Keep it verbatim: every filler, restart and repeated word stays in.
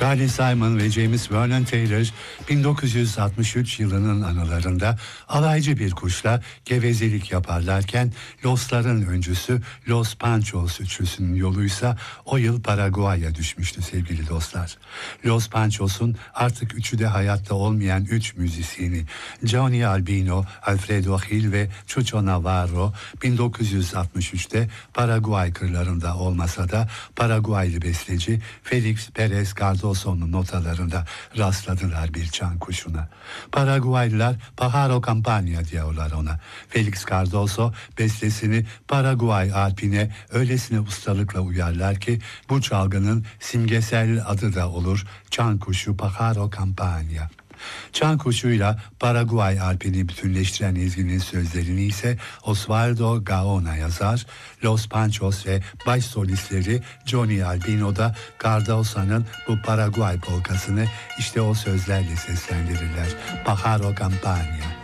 Carly Simon ve James Vernon Taylor bin dokuz yüz altmış üç yılının anılarında alaycı bir kuşla gevezelik yaparlarken Los'ların öncüsü Los Panchos üçlüsünün yoluysa o yıl Paraguay'a düşmüştü sevgili dostlar. Los Panchos'un artık üçü de hayatta olmayan üç müzisyeni Johnny Albino, Alfredo Gil ve Chucho Navarro bin dokuz yüz altmış üçte Paraguay kırlarında olmasa da Paraguaylı besteci Felix Perez Cardoso'nun notalarında rastladılar bir çan kuşuna. Paraguaylılar Pájaro Campana diyorlar ona. Felix Cardoso bestesini Paraguay Alpine öylesine ustalıkla uyarlar ki bu çalgının simgesel adı da olur, çan kuşu Pájaro Campana. Çan kuşuyla Paraguay Alpini bütünleştiren ezginin sözlerini ise Osvaldo Gaona yazar. Los Panchos ve baş solistleri Johnny Albino da Cardoso'nun bu Paraguay polkasını işte o sözlerle seslendirirler. Pájaro Campana.